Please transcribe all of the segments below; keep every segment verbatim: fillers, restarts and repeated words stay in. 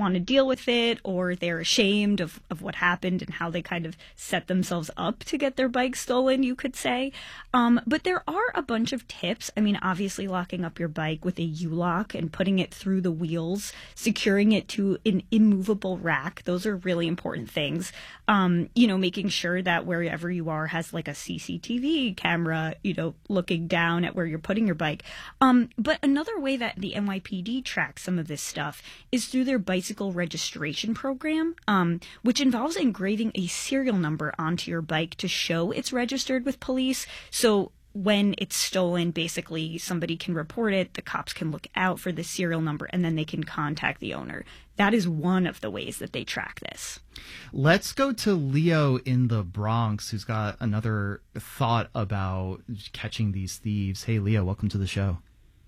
want to deal with it, or they're ashamed of, of what happened and how they kind of set themselves up to get their bike stolen, you could say. Um, but there are a bunch of tips. I mean, obviously locking up your bike with a U-lock and putting it through the wheels, securing it to an immovable rack. Those are really important things. Um, you know, making sure that wherever you are has like a C C T V camera, you know, looking down at where you're putting your bike. Um, but another way that the N Y P D tracks some of this stuff is through their bicycle registration program, um, which involves engraving a serial number onto your bike to show it's registered with police. So when it's stolen, basically somebody can report it, the cops can look out for the serial number, and then they can contact the owner. That is one of the ways that they track this. Let's go to Leo in the Bronx, who's got another thought about catching these thieves. Hey, Leo, welcome to the show.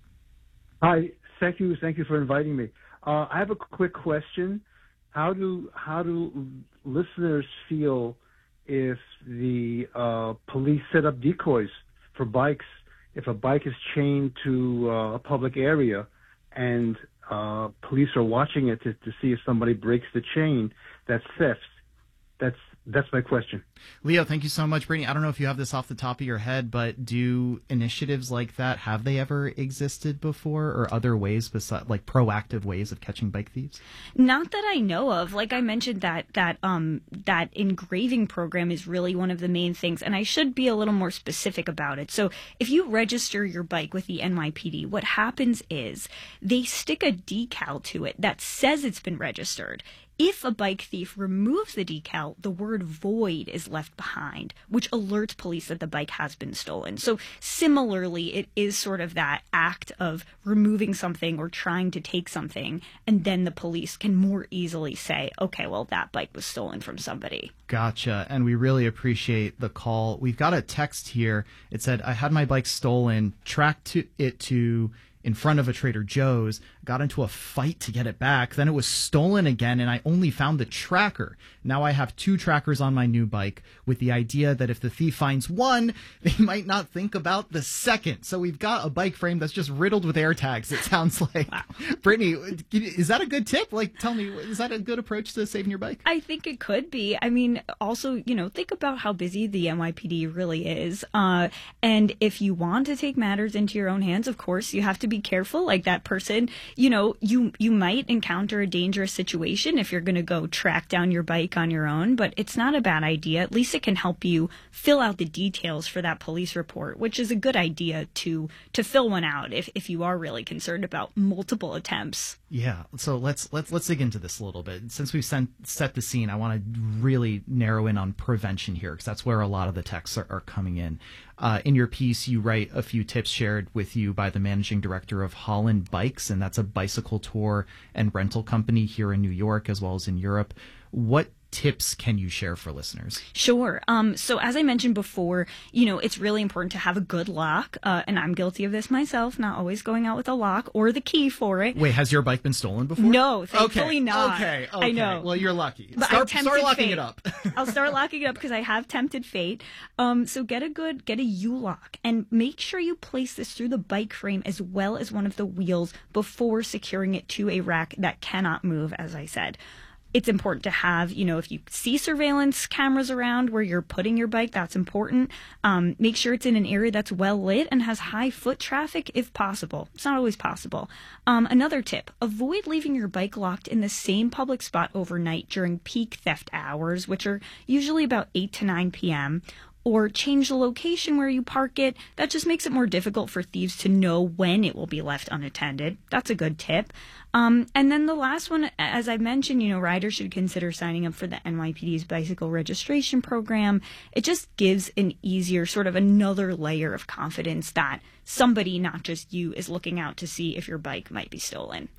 Hi, thank you, thank you for inviting me. Uh, I have a quick question. How do how do listeners feel if the uh, police set up decoys for bikes? If a bike is chained to uh, a public area and uh, police are watching it to, to see if somebody breaks the chain, that's theft. That's that's my question. Leo, thank you so much. Brittany, I don't know if you have this off the top of your head, but do initiatives like that, have they ever existed before, or other ways, besides, like proactive ways of catching bike thieves? Not that I know of. Like I mentioned, that that um that engraving program is really one of the main things, and I should be a little more specific about it. So if you register your bike with the N Y P D, what happens is they stick a decal to it that says it's been registered. If a bike thief removes the decal, the word void is left behind, which alerts police that the bike has been stolen. So similarly, it is sort of that act of removing something or trying to take something, and then the police can more easily say, okay, well, that bike was stolen from somebody. Gotcha. And we really appreciate the call. We've got a text here. It said, I had my bike stolen, tracked to it to in front of a Trader Joe's, got into a fight to get it back. Then it was stolen again, and I only found the tracker. Now I have two trackers on my new bike with the idea that if the thief finds one, they might not think about the second. So we've got a bike frame that's just riddled with air tags, it sounds like. Wow. Brittany, is that a good tip? Like, tell me, is that a good approach to saving your bike? I think it could be. I mean, also, you know, think about how busy the N Y P D really is. Uh, and if you want to take matters into your own hands, of course, you have to be careful. Like that person, you know, you you might encounter a dangerous situation if you're going to go track down your bike on your own, but it's not a bad idea. At least it can help you fill out the details for that police report, which is a good idea to to fill one out if, if you are really concerned about multiple attempts. Yeah, so let's let's let's dig into this a little bit. Since we've sent, set the scene, I want to really narrow in on prevention here, because that's where a lot of the texts are, are coming in. Uh, in your piece, you write a few tips shared with you by the managing director of Holland Bikes, and that's a bicycle tour and rental company here in New York as well as in Europe. What tips can you share for listeners? Sure. Um, so as I mentioned before, you know, it's really important to have a good lock. Uh, and I'm guilty of this myself, not always going out with a lock or the key for it. Wait, has your bike been stolen before? No, thankfully okay. not. Okay, okay. I know. Well, you're lucky. But start, I start locking fate. it up. I'll start locking it up because I have tempted fate. Um, so get a good, get a U-lock and make sure you place this through the bike frame as well as one of the wheels before securing it to a rack that cannot move, as I said. It's important to have, you know, if you see surveillance cameras around where you're putting your bike, that's important. Um, make sure it's in an area that's well lit and has high foot traffic if possible. It's not always possible. Um, another tip, avoid leaving your bike locked in the same public spot overnight during peak theft hours, which are usually about eight to nine p.m., or change the location where you park it. That just makes it more difficult for thieves to know when it will be left unattended. That's a good tip. Um, and then the last one, as I mentioned, you know, riders should consider signing up for the N Y P D's bicycle registration program. It just gives an easier, sort of another layer of confidence that somebody, not just you, is looking out to see if your bike might be stolen.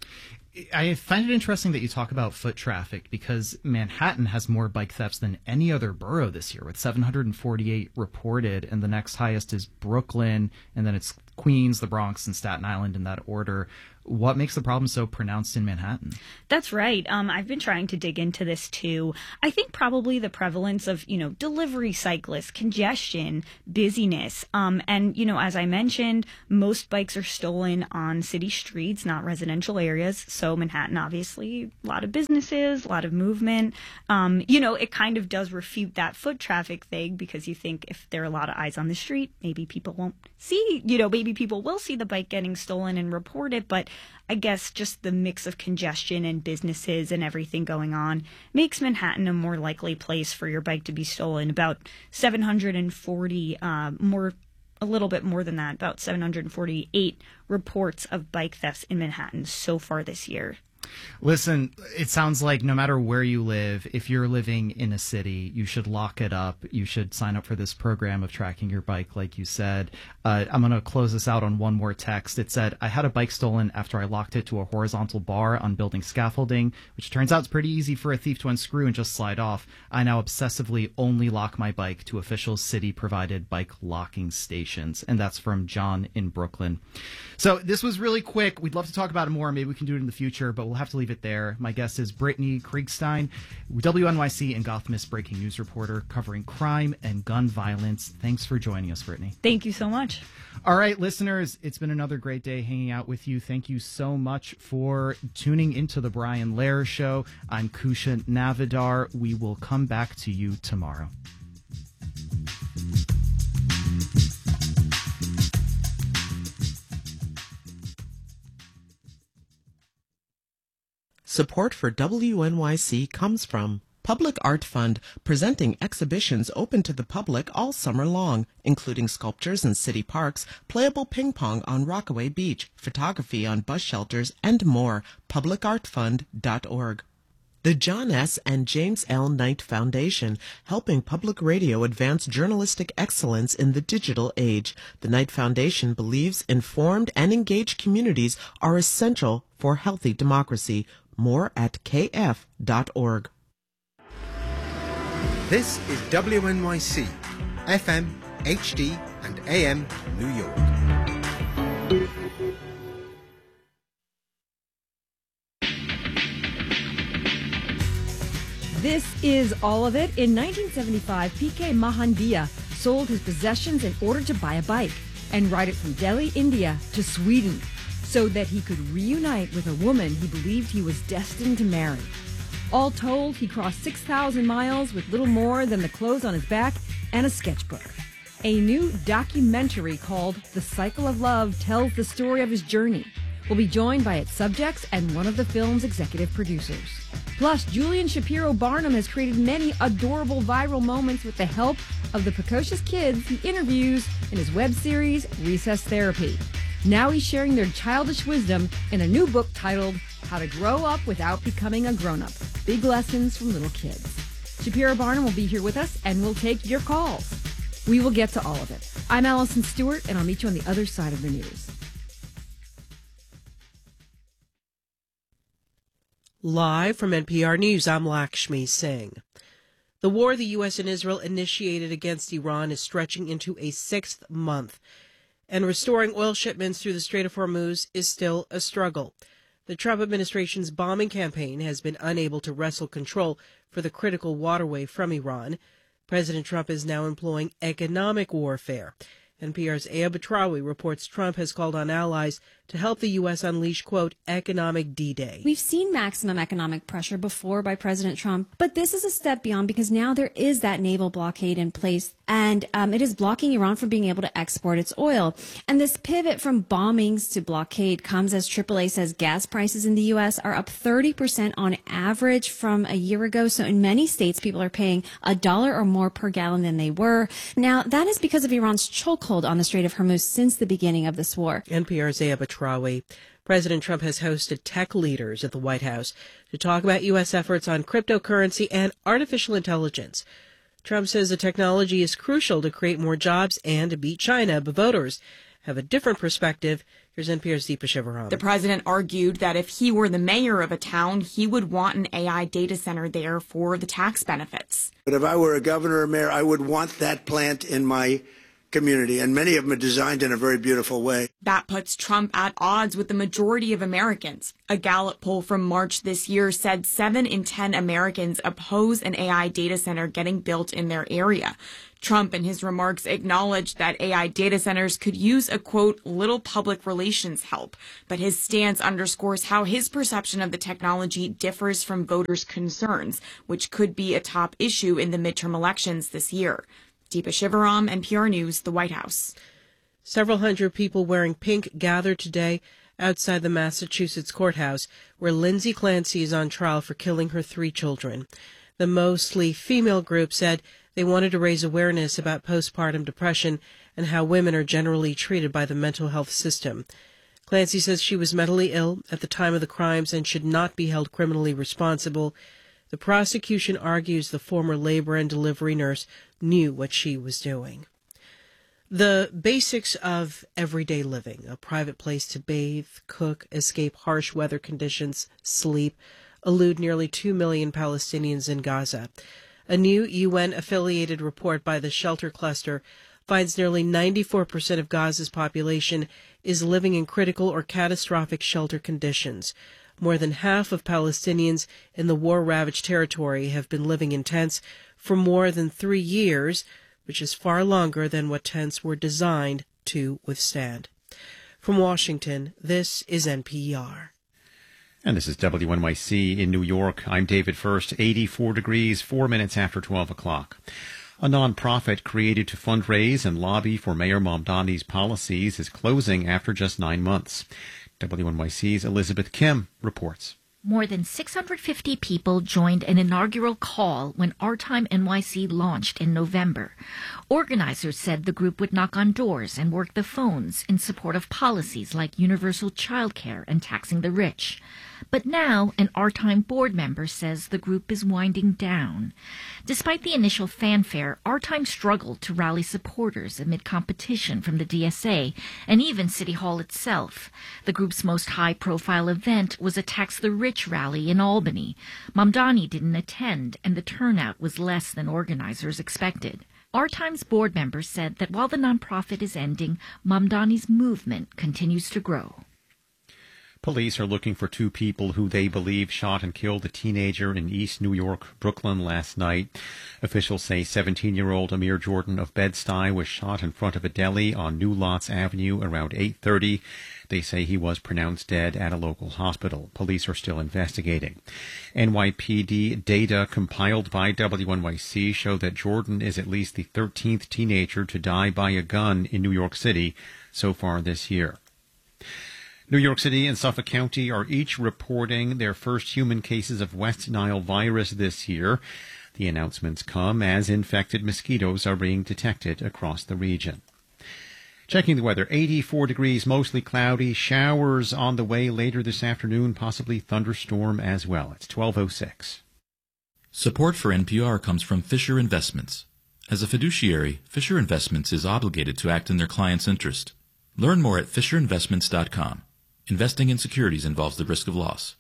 I find it interesting that you talk about foot traffic, because Manhattan has more bike thefts than any other borough this year, with seven hundred forty-eight reported, and the next highest is Brooklyn, and then it's Queens, the Bronx, and Staten Island in that order. what makes the problem so pronounced in Manhattan? That's right. Um, I've been trying to dig into this too. I think probably the prevalence of, you know, delivery cyclists, congestion, busyness. Um, and, you know, as I mentioned, most bikes are stolen on city streets, not residential areas. So Manhattan, obviously, a lot of businesses, a lot of movement. Um, you know, it kind of does refute that foot traffic thing, because you think if there are a lot of eyes on the street, maybe people won't see, you know, maybe people will see the bike getting stolen and report it. But I guess just the mix of congestion and businesses and everything going on makes Manhattan a more likely place for your bike to be stolen. About seven hundred forty, uh, more, a little bit more than that, about seven hundred forty-eight reports of bike thefts in Manhattan so far this year. Listen, it sounds like no matter where you live, if you're living in a city, you should lock it up. You should sign up for this program of tracking your bike, like you said. Uh, I'm going to close this out on one more text. It said, I had a bike stolen after I locked it to a horizontal bar on building scaffolding, which turns out it's pretty easy for a thief to unscrew and just slide off. I now obsessively only lock my bike to official city-provided bike locking stations. And that's from John in Brooklyn. So this was really quick. We'd love to talk about it more. Maybe we can do it in the future, but we'll have to leave it there. My guest is Brittany Kriegstein, W N Y C and Gothamist breaking news reporter covering crime and gun violence. Thanks for joining us, Brittany. Thank you so much. All right, listeners, it's been another great day hanging out with you. Thank you so much for tuning into the Brian Lehrer Show. I'm Kusha Navidar. We will come back to you tomorrow. Support for W N Y C comes from Public Art Fund, presenting exhibitions open to the public all summer long, including sculptures in city parks, playable ping pong on Rockaway Beach, photography on bus shelters, and more. public art fund dot org. The John S. and James L. Knight Foundation, helping public radio advance journalistic excellence in the digital age. The Knight Foundation believes informed and engaged communities are essential for healthy democracy. More at k f dot org. This is W N Y C, F M, H D, and A M, New York. This is all of it. In nineteen seventy-five, P K Mahandia sold his possessions in order to buy a bike and ride it from Delhi, India to Sweden, so that he could reunite with a woman he believed he was destined to marry. All told, he crossed six thousand miles with little more than the clothes on his back and a sketchbook. A new documentary called The Cycle of Love tells the story of his journey. We'll be joined by its subjects and one of the film's executive producers. Plus, Julian Shapiro Barnum has created many adorable viral moments with the help of the precocious kids he interviews in his web series, Recess Therapy. Now he's sharing their childish wisdom in a new book titled How to Grow Up Without Becoming a Grown-Up. Big lessons from little kids. Shapiro Barnum will be here with us, and we'll take your calls. We will get to all of it. I'm Allison Stewart, and I'll meet you on the other side of the news. Live from N P R News, I'm Lakshmi Singh. The war the U S and Israel initiated against Iran is stretching into a sixth month, and restoring oil shipments through the Strait of Hormuz is still a struggle. The Trump administration's bombing campaign has been unable to wrestle control for the critical waterway from Iran. President Trump is now employing economic warfare. N P R's Aya Batrawi reports Trump has called on allies to help the U S unleash, quote, economic D-Day. We've seen maximum economic pressure before by President Trump, but this is a step beyond because now there is that naval blockade in place, and um, it is blocking Iran from being able to export its oil. And this pivot from bombings to blockade comes as triple A says gas prices in the U S are up thirty percent on average from a year ago. So in many states, people are paying a dollar or more per gallon than they were. Now, that is because of Iran's chokehold on the Strait of Hormuz since the beginning of this war. N P R's Aya Batrawi. President Trump has hosted tech leaders at the White House to talk about U S efforts on cryptocurrency and artificial intelligence. Trump says the technology is crucial to create more jobs and to beat China, but voters have a different perspective. Here's N P R's Deepa Shivaram. The president argued that if he were the mayor of a town, he would want an A I data center there for the tax benefits. But if I were a governor or mayor, I would want that plant in my community, and many of them are designed in a very beautiful way. That puts Trump at odds with the majority of Americans. A Gallup poll from March this year said seven in ten Americans oppose an A I data center getting built in their area. Trump, in his remarks, acknowledged that A I data centers could use a, quote, little public relations help, but his stance underscores how his perception of the technology differs from voters' concerns, which could be a top issue in the midterm elections this year. Deepa Shivaram, N P R News, the White House. Several hundred people wearing pink gathered today outside the Massachusetts courthouse, where Lindsay Clancy is on trial for killing her three children. The mostly female group said they wanted to raise awareness about postpartum depression and how women are generally treated by the mental health system. Clancy says she was mentally ill at the time of the crimes and should not be held criminally responsible. The prosecution argues the former labor and delivery nurse knew what she was doing. The basics of everyday living, a private place to bathe, cook, escape harsh weather conditions, sleep, elude nearly two million Palestinians in Gaza. A new U N-affiliated report by the Shelter Cluster finds nearly ninety-four percent of Gaza's population is living in critical or catastrophic shelter conditions. More than half of Palestinians in the war-ravaged territory have been living in tents for more than three years, which is far longer than what tents were designed to withstand. From Washington, this is N P R. And this is W N Y C in New York. I'm David First, eighty-four degrees, four minutes after twelve o'clock. A nonprofit created to fundraise and lobby for Mayor Mamdani's policies is closing after just nine months. W N Y C's Elizabeth Kim reports. More than six hundred fifty people joined an inaugural call when Our Time N Y C launched in November. Organizers said the group would knock on doors and work the phones in support of policies like universal childcare and taxing the rich. But now, an Our Time board member says the group is winding down. Despite the initial fanfare, Our Time struggled to rally supporters amid competition from the D S A and even City Hall itself. The group's most high-profile event was a Tax the Rich rally in Albany. Mamdani didn't attend, and the turnout was less than organizers expected. Our Time's board member said that while the nonprofit is ending, Mamdani's movement continues to grow. Police are looking for two people who they believe shot and killed a teenager in East New York, Brooklyn last night. Officials say seventeen-year-old Amir Jordan of Bed-Stuy was shot in front of a deli on New Lots Avenue around eight thirty. They say he was pronounced dead at a local hospital. Police are still investigating. N Y P D data compiled by W N Y C show that Jordan is at least the thirteenth teenager to die by a gun in New York City so far this year. New York City and Suffolk County are each reporting their first human cases of West Nile virus this year. The announcements come as infected mosquitoes are being detected across the region. Checking the weather, eighty-four degrees, mostly cloudy, showers on the way later this afternoon, possibly thunderstorm as well. It's twelve oh six. Support for N P R comes from Fisher Investments. As a fiduciary, Fisher Investments is obligated to act in their client's interest. Learn more at fisher investments dot com. Investing in securities involves the risk of loss.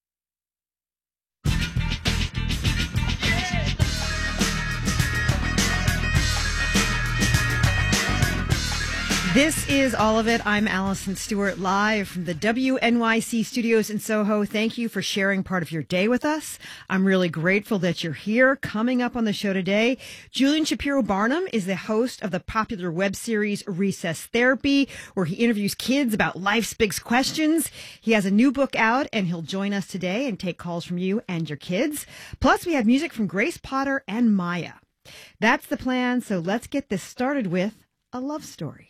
This is All of It. I'm Allison Stewart, live from the W N Y C studios in Soho. Thank you for sharing part of your day with us. I'm really grateful that you're here. Coming up on the show today, Julian Shapiro Barnum is the host of the popular web series Recess Therapy, where he interviews kids about life's big questions. He has a new book out, and he'll join us today and take calls from you and your kids. Plus, we have music from Grace Potter and Maya. That's the plan, so let's get this started with a love story.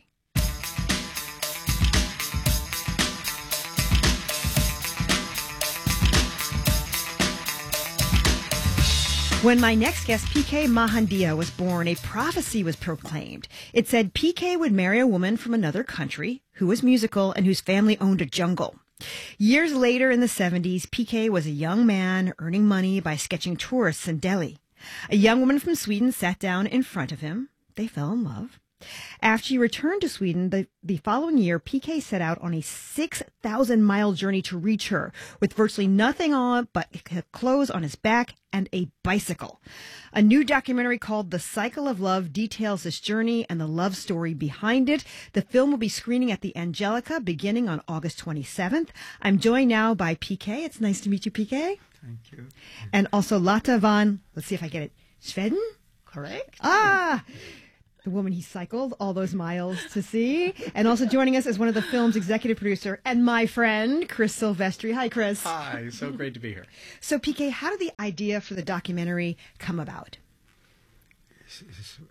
When my next guest, P K Mahandia, was born, a prophecy was proclaimed. It said P K would marry a woman from another country who was musical and whose family owned a jungle. Years later, in the seventies, P K was a young man earning money by sketching tourists in Delhi. A young woman from Sweden sat down in front of him. They fell in love. After he returned to Sweden, the, the following year, P K set out on a six thousand mile journey to reach her with virtually nothing on but clothes on his back and a bicycle. A new documentary called The Cycle of Love details this journey and the love story behind it. The film will be screening at the Angelica beginning on August twenty-seventh. I'm joined now by P K. It's nice to meet you, P K. Thank you. And also Lotta van, let's see if I get it, Sveden? Correct. Ah! The woman he cycled all those miles to see. And also joining us is one of the film's executive producer and my friend, Chris Silvestri. Hi, Chris. Hi, so great to be here. So, P K, how did the idea for the documentary come about? It's,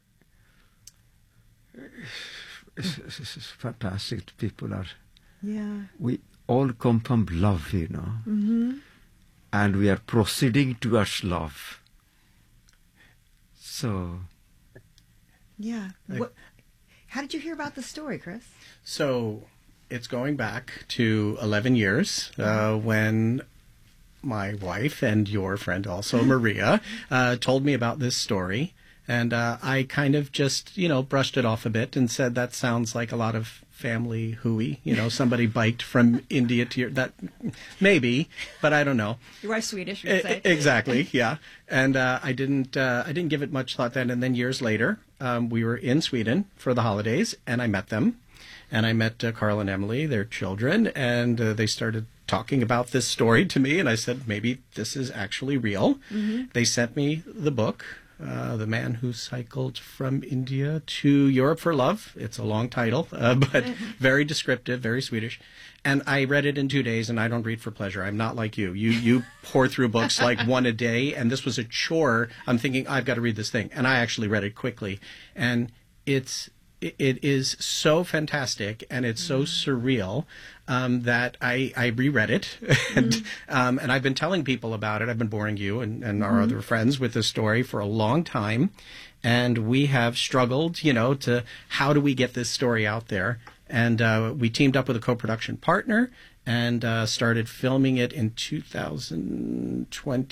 it's, it's, it's fantastic. People are... Yeah. We all come from love, you know. Mm-hmm. And we are proceeding towards love. So... Yeah. What, how did you hear about the story, Chris? So it's going back to eleven years uh, when my wife and your friend also, Maria, uh, told me about this story. And uh, I kind of just, you know, brushed it off a bit and said that sounds like a lot of family hooey. You know, somebody biked from India to your, that maybe, but I don't know. Your wife's Swedish, you would say. Exactly, yeah. And uh, I didn't, uh, I didn't give it much thought then. And then years later, um, we were in Sweden for the holidays, and I met them, and I met uh, Carl and Emily, their children, and uh, they started talking about this story to me, and I said, maybe this is actually real. Mm-hmm. They sent me the book. Uh, the Man Who Cycled from India to Europe for Love. It's a long title, uh, but very descriptive, very Swedish. And I read it in two days, and I don't read for pleasure. I'm not like you. You you pour through books like one a day, and this was a chore. I'm thinking, I've got to read this thing. And I actually read it quickly. And it's it, it is so fantastic, and it's so surreal um, that I, I reread it. and mm-hmm. um, and I've been telling people about it. I've been boring you and, and our mm-hmm. other friends with this story for a long time. And we have struggled, you know, to how do we get this story out there? And uh, we teamed up with a co-production partner and uh, started filming it in two thousand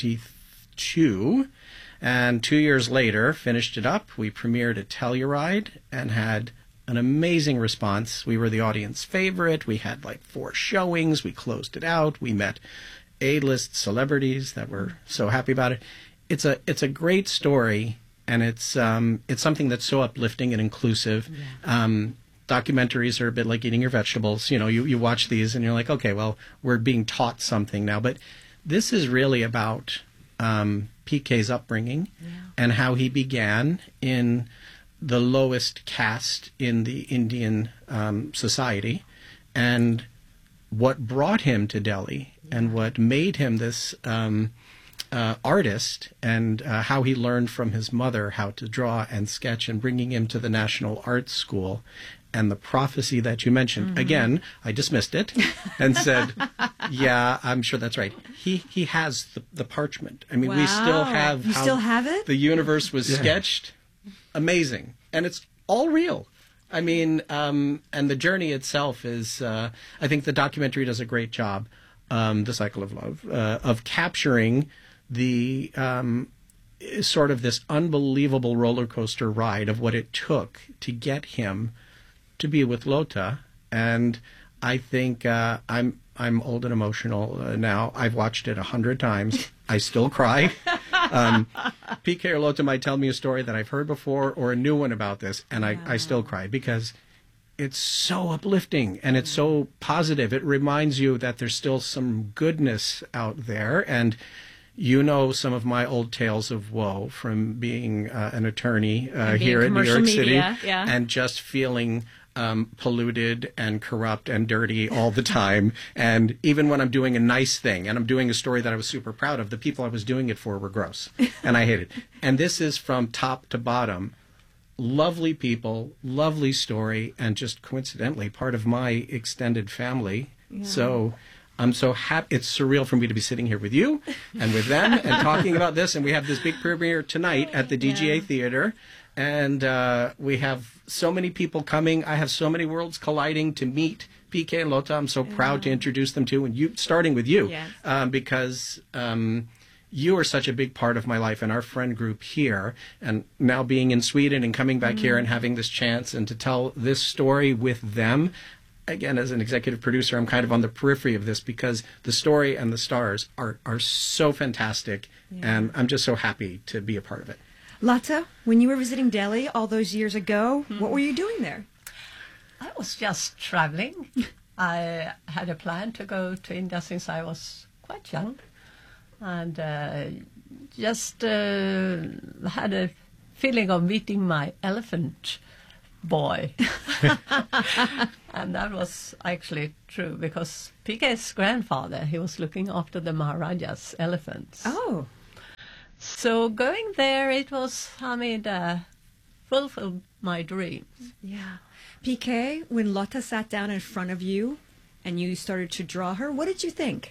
twenty-two. And two years later, finished it up. We premiered at Telluride and had an amazing response. We were the audience favorite. We had like four showings. We closed it out. We met A-list celebrities that were so happy about it. It's a it's a great story, and it's um it's something that's so uplifting and inclusive. Yeah. Um, documentaries are a bit like eating your vegetables. You know, you, you watch these and you're like, okay, well, we're being taught something now. But this is really about um, P K's upbringing yeah. and how he began in the lowest caste in the Indian um, society, and what brought him to Delhi yeah. and what made him this um, uh, artist, and uh, how he learned from his mother how to draw and sketch, and bringing him to the National Art School. And the prophecy that you mentioned, mm-hmm. again, I dismissed it and said, yeah, I'm sure that's right. He he has the, the parchment. I mean, wow. we still have you how still have it? The universe was yeah. sketched. Amazing. And it's all real. I mean, um, and the journey itself is, uh, I think the documentary does a great job, um, The Cycle of Love, uh, of capturing the um, sort of this unbelievable roller coaster ride of what it took to get him to be with Lotta. And I think uh, I'm I'm old and emotional uh, now. I've watched it a hundred times. I still cry. Um, P K or Lotta might tell me a story that I've heard before or a new one about this, and I, I still cry because it's so uplifting and it's so positive. It reminds you that there's still some goodness out there. And you know some of my old tales of woe from being uh, an attorney uh, here in New York media, City yeah. and just feeling um, polluted and corrupt and dirty all the time. And even when I'm doing a nice thing and I'm doing a story that I was super proud of, the people I was doing it for were gross and I hate it. And this is from top to bottom. Lovely people, lovely story, and just coincidentally part of my extended family. Yeah. So I'm so happy. It's surreal for me to be sitting here with you and with them and talking about this. And we have this big premiere tonight at the D G A yeah. Theater. And uh, we have so many people coming. I have so many worlds colliding to meet P K and Lotta. I'm so yeah. proud to introduce them to, and you, starting with you, yes. um, because um, you are such a big part of my life and our friend group here. And now being in Sweden and coming back mm. here and having this chance and to tell this story with them. Again, as an executive producer, I'm kind of on the periphery of this because the story and the stars are, are so fantastic. Yeah. And I'm just so happy to be a part of it. Lata, when you were visiting Delhi all those years ago, mm. what were you doing there? I was just traveling. I had a plan to go to India since I was quite young. And uh, just uh, had a feeling of meeting my elephant boy. And that was actually true because P K's grandfather, he was looking after the Maharaja's elephants. Oh. So going there, it was, I mean, uh, fulfilled my dreams. Yeah. P K, when Lotta sat down in front of you and you started to draw her, what did you think?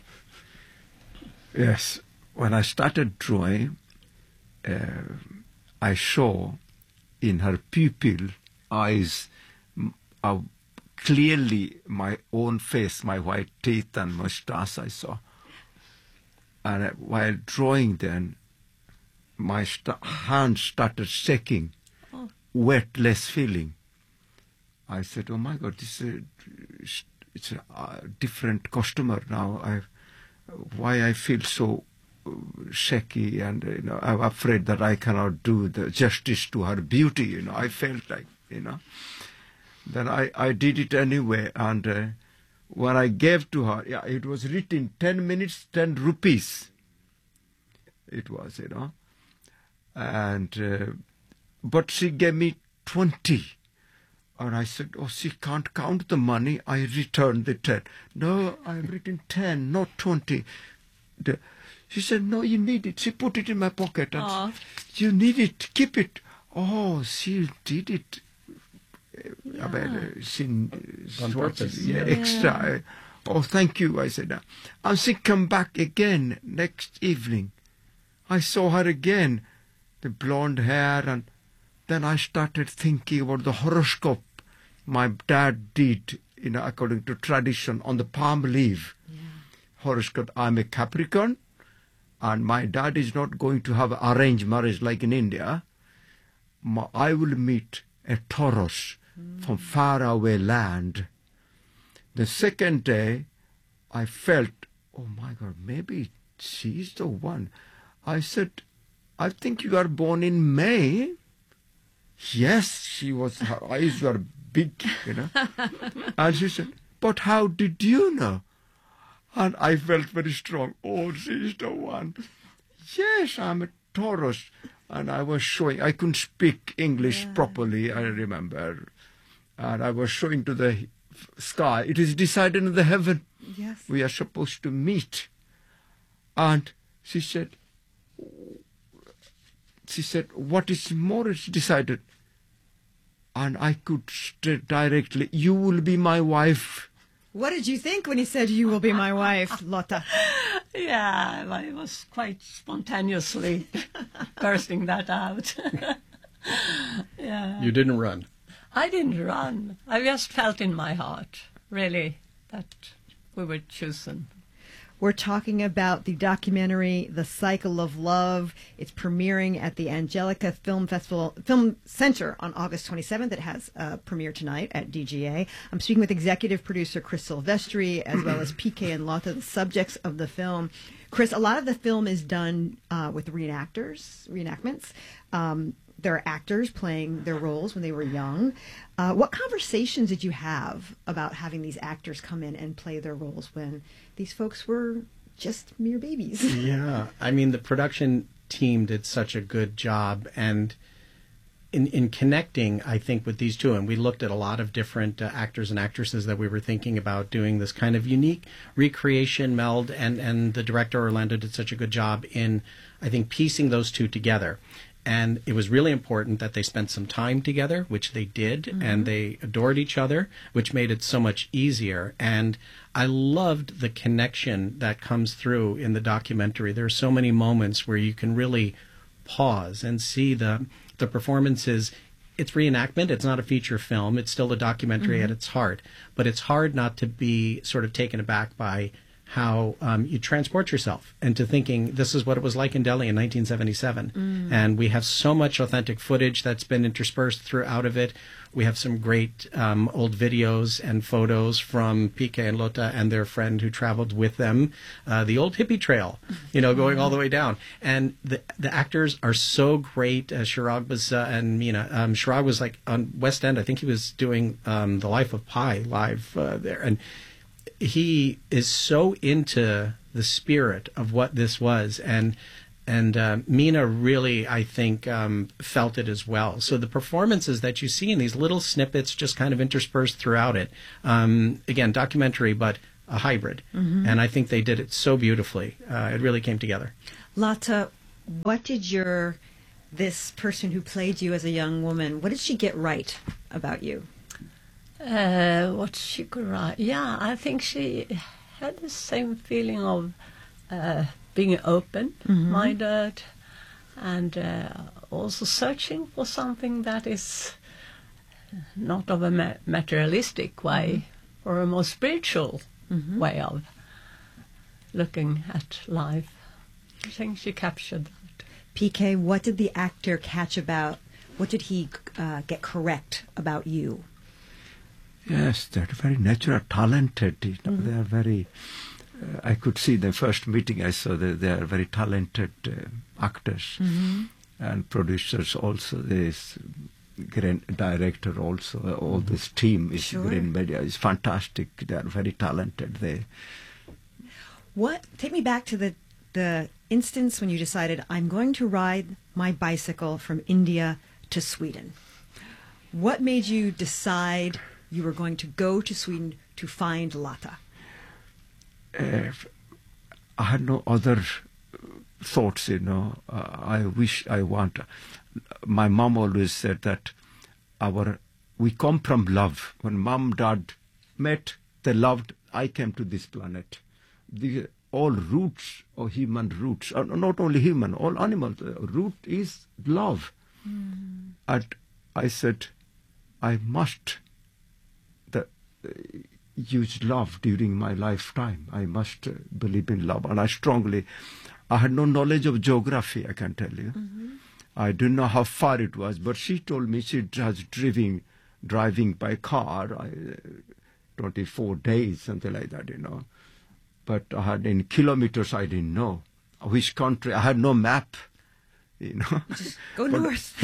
Yes, when I started drawing, uh, I saw in her pupil eyes uh, clearly my own face, my white teeth and mustache I saw. And uh, while drawing then, my st- hand started shaking, oh. wet-less feeling. I said, oh my God, this is a, it's a uh, different customer now. I, why I feel so shaky and you know I'm afraid that I cannot do the justice to her beauty. You know, I felt like you know. Then I, I did it anyway, and uh, when I gave to her, yeah, it was written ten minutes, ten rupees. It was, you know, and uh, but she gave me twenty. And I said, oh, she can't count the money. I returned the ten. No, I've written ten, not twenty. The, she said, no, you need it. She put it in my pocket. And said, you need it. Keep it. Oh, she did it. Yeah. Uh, she, on purpose. Yeah, yeah. Extra. Oh, thank you, I said. And she come back again next evening. I saw her again, the blonde hair, and then I started thinking about the horoscope my dad did, you know, according to tradition, on the palm leaf. Yeah. Horoscope, I'm a Capricorn, and my dad is not going to have arranged marriage like in India. My, I will meet a Taurus mm. from faraway land. The second day, I felt, oh my God, maybe she's the one. I said, I think you are born in May. Yes, she was, her eyes were big, you know. And she said, but how did you know? And I felt very strong. Oh, she's the one. Yes, I'm a Taurus. And I was showing, I couldn't speak English yeah. properly, I remember. And I was showing to the sky, it is decided in the heaven. Yes. We are supposed to meet. And she said, she said, what is more is decided. And I could state directly, you will be my wife. What did you think when he said, you will be my wife, Lotta? Yeah, I was quite spontaneously bursting that out. Yeah. You didn't run? I didn't run. I just felt in my heart, really, that we were chosen. We're talking about the documentary The Cycle of Love. It's premiering at the Angelica Film Festival Film Center on August twenty-seventh. It has a premiere tonight at D G A. I'm speaking with executive producer Chris Silvestri, as well as P K and Lotta, the subjects of the film. Chris, a lot of the film is done uh, with reenactors, reenactments. Um, there are actors playing their roles when they were young. Uh, what conversations did you have about having these actors come in and play their roles when these folks were just mere babies? Yeah, I mean, the production team did such a good job, and in in connecting, I think, with these two, and we looked at a lot of different uh, actors and actresses that we were thinking about doing this kind of unique recreation meld, and, and the director, Orlando, did such a good job in, I think, piecing those two together. And it was really important that they spent some time together, which they did, mm-hmm. and they adored each other, which made it so much easier. And I loved the connection that comes through in the documentary. There are so many moments where you can really pause and see the the performances. It's reenactment. It's not a feature film. It's still a documentary mm-hmm. at its heart. But it's hard not to be sort of taken aback by how um, you transport yourself into thinking this is what it was like in Delhi in nineteen seventy-seven. Mm. And we have so much authentic footage that's been interspersed throughout of it. We have some great um, old videos and photos from P K and Lota and their friend who traveled with them, uh, the old hippie trail, you know, going all the way down. And the the actors are so great. Uh, Chirag was, uh, and Meena. Um, Chirag was like on West End. I think he was doing um, The Life of Pi live uh, there. And he is so into the spirit of what this was. And And uh, Meena really, I think, um, felt it as well. So the performances that you see in these little snippets just kind of interspersed throughout it. Um, again, documentary, but a hybrid. Mm-hmm. And I think they did it so beautifully. Uh, it really came together. Lata, what did your, this person who played you as a young woman, what did she get right about you? Uh, what she could write? Yeah, I think she had the same feeling of... Uh, being open-minded, mm-hmm. and uh, also searching for something that is not of a ma- materialistic way, mm-hmm. or a more spiritual mm-hmm. way of looking at life. I think she captured that. P K, what did the actor catch about, what did he uh, get correct about you? Yes, they're very natural, talented. You know, mm-hmm. They are very... Uh, I could see the first meeting I saw that they are very talented uh, actors mm-hmm. and producers also. This grand director also. Uh, all mm-hmm. this team is sure. Green Media is fantastic. They are very talented. They. What? Take me back to the the instance when you decided I'm going to ride my bicycle from India to Sweden. What made you decide you were going to go to Sweden to find Lata? Uh, I had no other thoughts, you know. Uh, I wish I want. My mom always said that our we come from love. When mom, dad met, they loved. I came to this planet. The all roots or human roots, uh, not only human, all animals. Uh, root is love. Mm. And I said, I must. The. Uh, use love during my lifetime. I must uh, believe in love. And I strongly, I had no knowledge of geography, I can tell you. Mm-hmm. I didn't know how far it was, but she told me she was driving, driving by car, I, uh, twenty-four days, something like that, you know. But I had in kilometers, I didn't know which country. I had no map, you know. Just go but, north.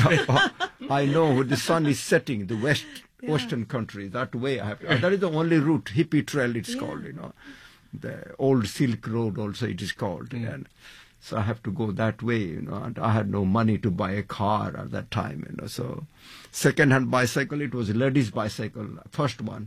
I know when the sun is setting, the west, yeah. western country, that way I have to, that is the only route, hippie trail it's yeah. called, you know. The old Silk Road also it is called. Mm. And so I have to go that way, you know, and I had no money to buy a car at that time, you know. So second-hand bicycle, it was a ladies' bicycle, first one.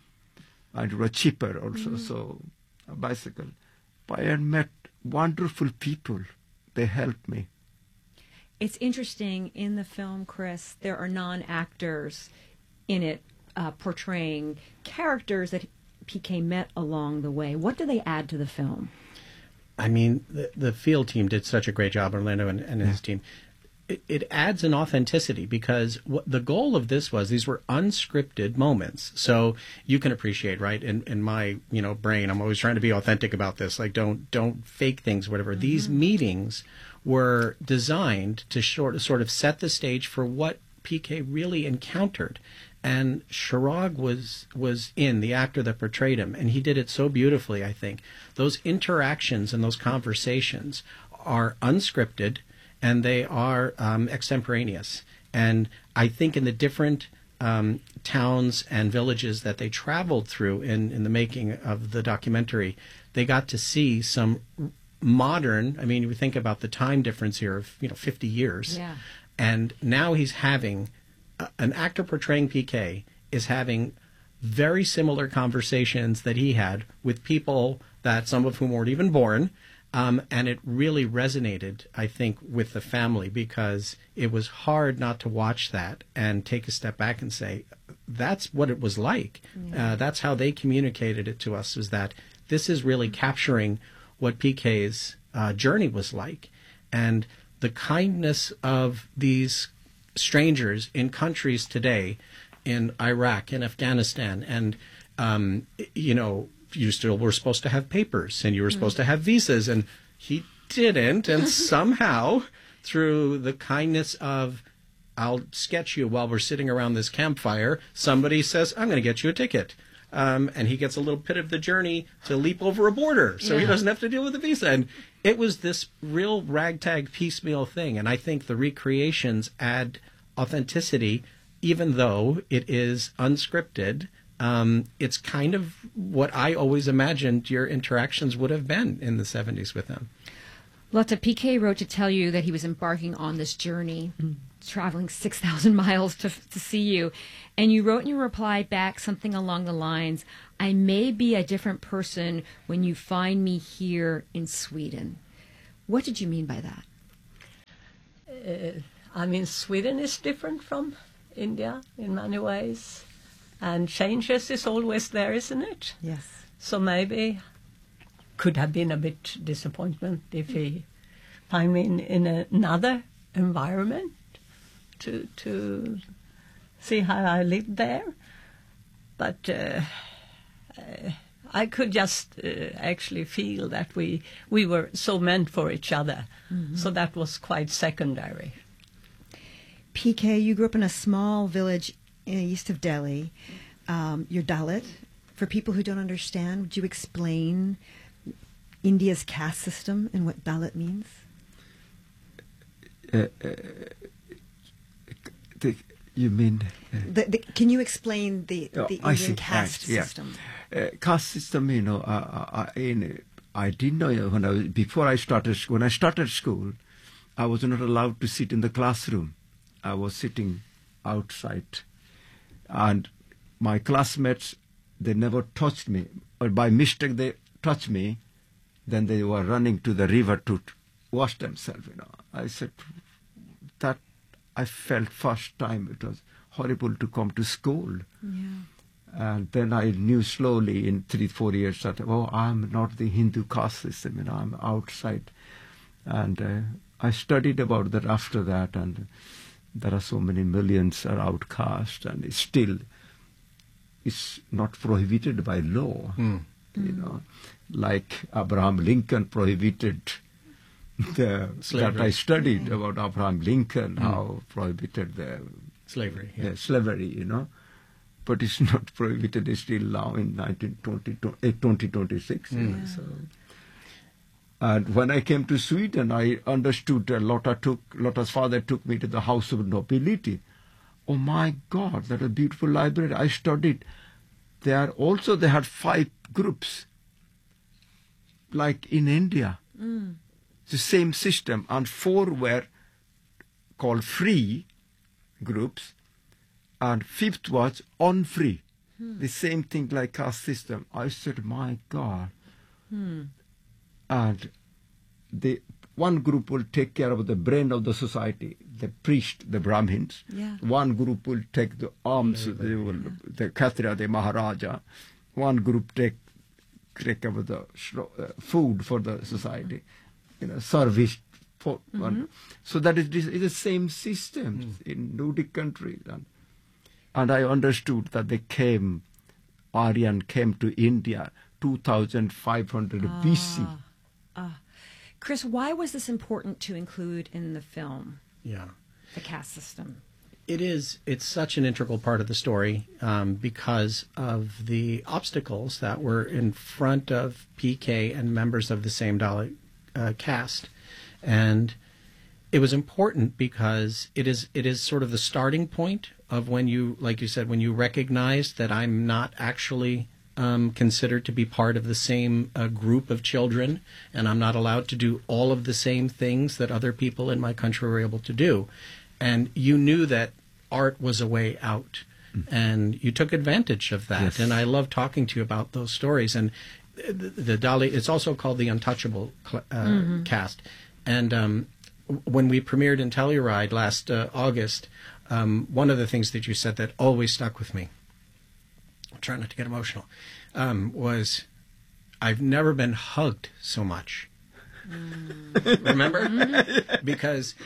And it was cheaper also, mm. so a bicycle. But I had met wonderful people. They helped me. It's interesting, in the film, Chris, there are non-actors in it uh, portraying characters that P K met along the way. What do they add to the film? I mean, the, the field team did such a great job, Orlando and, and his yeah. team. It, it adds an authenticity because what the goal of this was, these were unscripted moments. So you can appreciate, right? In, in my, you know, brain, I'm always trying to be authentic about this. Like, don't don't fake things, whatever. Mm-hmm. These meetings were designed to sort of, sort of set the stage for what P K really encountered. And Chirag was was in, the actor that portrayed him, and he did it so beautifully, I think. Those interactions and those conversations are unscripted, and they are um, extemporaneous. And I think in the different um, towns and villages that they traveled through in, in the making of the documentary, they got to see some modern, I mean, you think about the time difference here of, you know, fifty years. Yeah. And now he's having... an actor portraying P K is having very similar conversations that he had with people that some of whom weren't even born. Um, and it really resonated, I think, with the family because it was hard not to watch that and take a step back and say, that's what it was like. Yeah. Uh, that's how they communicated it to us, is that this is really capturing what P K's uh, journey was like. And the kindness of these strangers in countries today, in Iraq and Afghanistan, and um, you know, you still were supposed to have papers and you were supposed to have visas, and he didn't. And somehow, through the kindness of, I'll sketch you while we're sitting around this campfire, somebody says, I'm going to get you a ticket. Um, and he gets a little bit of the journey to leap over a border, so yeah. he doesn't have to deal with the visa. And it was this real ragtag piecemeal thing. And I think the recreations add authenticity, even though it is unscripted. Um, it's kind of what I always imagined your interactions would have been in the seventies with them. Lotta, P K wrote to tell you that he was embarking on this journey, mm. traveling six thousand miles to, to see you. And you wrote in your reply back something along the lines, I may be a different person when you find me here in Sweden. What did you mean by that? Uh, I mean, Sweden is different from India in many ways. And changes is always there, isn't it? Yes. So maybe could have been a bit disappointment if he find me in, in another environment to to see how I lived there. But uh, uh, I could just uh, actually feel that we we were so meant for each other. Mm-hmm. So that was quite secondary. P K, you grew up in a small village east of Delhi. Um, you're Dalit. For people who don't understand, would you explain India's caste system and what Dalit means? Uh, uh, the, you mean? Uh, the, the, can you explain the, the oh, Indian I see. caste yeah. system? Uh, caste system, you know, uh, I, in, I didn't know, you know when I was, before I started, when I started school, I was not allowed to sit in the classroom. I was sitting outside. And my classmates, they never touched me. Or by mistake they touched me, then they were running to the river to wash themselves, you know. I said, that I felt first time it was horrible to come to school. Yeah. And then I knew slowly in three, four years that, oh, I'm not the Hindu caste system, you know, I'm outside. And uh, I studied about that after that, and there are so many millions are outcast, and it's still it's not prohibited by law. Mm. You know, like Abraham Lincoln prohibited the slavery. That I studied about Abraham Lincoln, mm. how prohibited the slavery, yeah. the slavery, you know, but it's not prohibited. It's still now in nineteen twenty, twenty twenty-six. Mm. You know, so. And when I came to Sweden, I understood that Lotta took, Lotta's father took me to the House of Nobility. Oh my God, that a beautiful library. I studied. There also, they had five groups, like in India. Mm. The same system. And four were called free groups, and fifth was unfree. Hmm. The same thing like caste system. I said, my God. Hmm. And the one group will take care of the brain of the society, the priest, the Brahmins. Yeah. One group will take the arms, they will, yeah. the Khatriya, the Maharaja. One group take take care of the uh, food for the society, you know, service for Mm-hmm. one. So that is, is the same system mm. in Nordic countries. And, and I understood that they came, Aryan came to India two thousand five hundred Ah. B C. Uh, Chris, why was this important to include in the film? Yeah. The caste system. It is. It's such an integral part of the story um, because of the obstacles that were in front of P K and members of the same Dalit uh, caste. And it was important because it is it is sort of the starting point of when you, like you said, when you recognize that I'm not actually Um, considered to be part of the same uh, group of children, and I'm not allowed to do all of the same things that other people in my country were able to do. And you knew that art was a way out, mm. and you took advantage of that. Yes. And I love talking to you about those stories. And the, the Dalit, it's also called the Untouchable uh, Mm-hmm. cast. And um, when we premiered in Telluride last uh, August, um, one of the things that you said that always stuck with me, I'm trying not to get emotional, um, was I've never been hugged so much. Mm. Remember? Because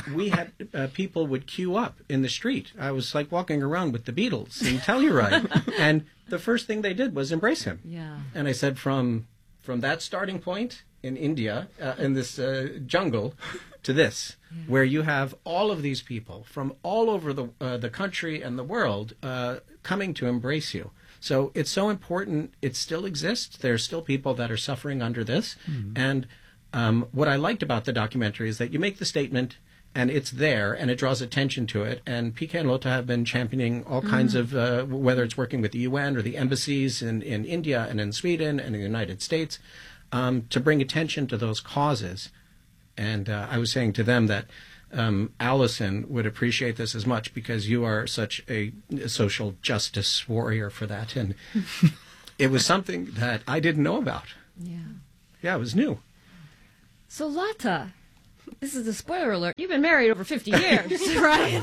we had uh, people would queue up in the street. I was like walking around with the Beatles in Telluride, and the first thing they did was embrace him. Yeah. And I said, from from that starting point in India, uh, in this uh, jungle, to this, yeah. where you have all of these people from all over the uh, the country and the world uh, coming to embrace you. So it's so important. It still exists. There's still people that are suffering under this. Mm-hmm. And um, what I liked about the documentary is that you make the statement, and it's there, and it draws attention to it. And P K and Lotta have been championing all mm-hmm. kinds of, uh, whether it's working with the U N or the embassies in, in India and in Sweden and in the United States, um, to bring attention to those causes. And uh, I was saying to them that Um, Allison would appreciate this as much because you are such a, a social justice warrior for that. And it was something that I didn't know about. Yeah. Yeah, it was new. So, Lotta, this is a spoiler alert. You've been married over fifty years, right?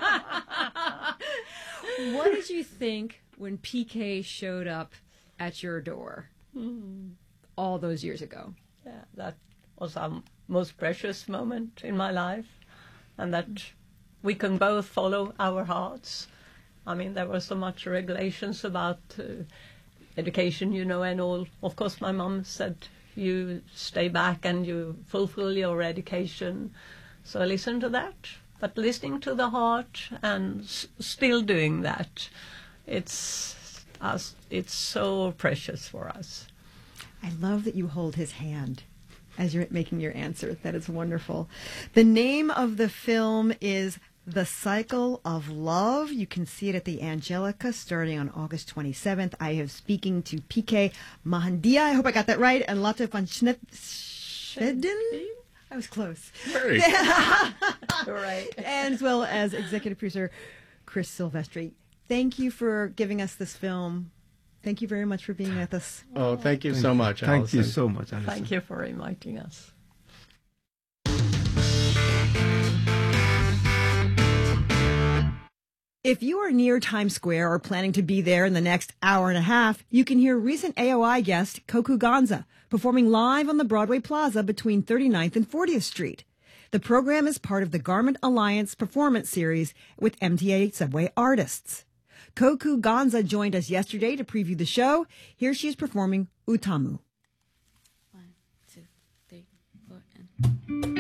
What did you think when P K showed up at your door Mm. all those years ago? Yeah, that was our most precious moment in my life. And that we can both follow our hearts. I mean, there were so much regulations about uh, education, you know, and all. Of course, my mom said, you stay back and you fulfill your education. So I listened to that. But listening to the heart and s- still doing that, it's us, it's so precious for us. I love that you hold his hand as you're making your answer. That is wonderful. The name of the film is The Cycle of Love. You can see it at the Angelica starting on August twenty-seventh. I am speaking to P K Mahandia. I hope I got that right. And Lotta van Schedden. I was close. Very. Right. And as well as executive producer Chris Silvestri. Thank you for giving us this film. Thank you very much for being with us. Oh, thank you Thank so you. much, Thank Allison. you so much, Allison. Thank you for inviting us. If you are near Times Square or planning to be there in the next hour and a half, you can hear recent A O I guest Koku Gonza performing live on the Broadway Plaza between thirty-ninth and fortieth Street. The program is part of the Garment Alliance performance series with M T A Subway artists. Koku Gonza joined us yesterday to preview the show. Here she is performing Utamu. One, two, three, four, and...